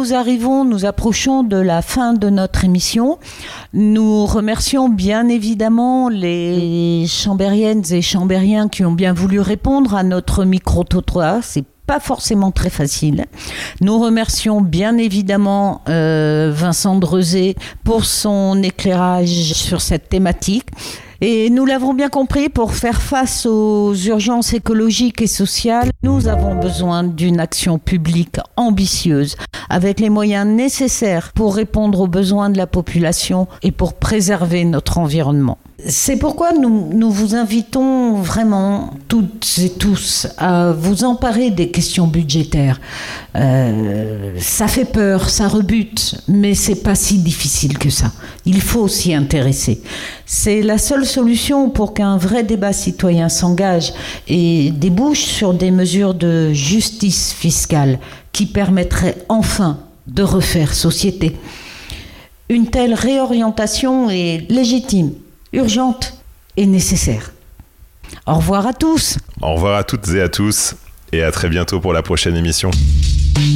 nous approchons de la fin de notre émission. Nous remercions bien évidemment les chambériennes et chambériens qui ont bien voulu répondre à notre micro-trottoir. C'est pas forcément très facile. Nous remercions bien évidemment Vincent Drezé pour son éclairage sur cette thématique. Et nous l'avons bien compris, pour faire face aux urgences écologiques et sociales, nous avons besoin d'une action publique ambitieuse, avec les moyens nécessaires pour répondre aux besoins de la population et pour préserver notre environnement. C'est pourquoi nous vous invitons vraiment, toutes et tous, à vous emparer des questions budgétaires. Ça fait peur, ça rebute, mais c'est pas si difficile que ça. Il faut s'y intéresser. C'est la seule solution pour qu'un vrai débat citoyen s'engage et débouche sur des mesures de justice fiscale qui permettraient enfin de refaire société. Une telle réorientation est légitime, urgente et nécessaire. Au revoir à tous. Au revoir à toutes et à tous, et à très bientôt pour la prochaine émission.